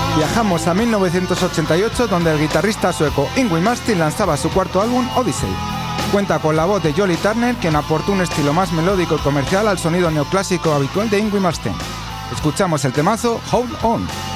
Viajamos a 1988, donde el guitarrista sueco Yngwie Malmsteen lanzaba su cuarto álbum, Odyssey. Cuenta con la voz de Jolie Turner, quien aportó un estilo más melódico y comercial al sonido neoclásico habitual de Yngwie Malmsteen. Escuchamos el temazo Hold On.